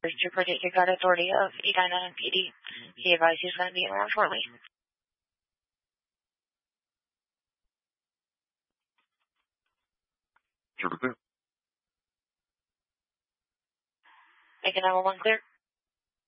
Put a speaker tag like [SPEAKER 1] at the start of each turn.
[SPEAKER 1] to Protect Your Cat Authority of Edina PD. He advised he's going to be around shortly. Making 911 clear.